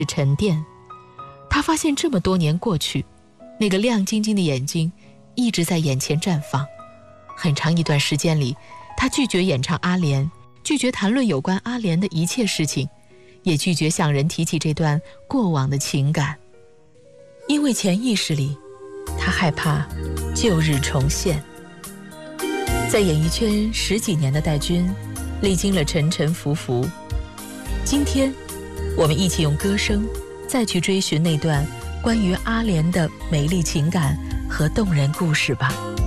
沉淀。他发现这么多年过去，那个亮晶晶的眼睛一直在眼前绽放。很长一段时间里，他拒绝演唱阿莲，拒绝谈论有关阿莲的一切事情，也拒绝向人提起这段过往的情感，因为潜意识里他害怕旧日重现。在演艺圈10几年的戴军，历经了沉沉浮浮。今天我们一起用歌声再去追寻那段关于阿莲的美丽情感和动人故事吧。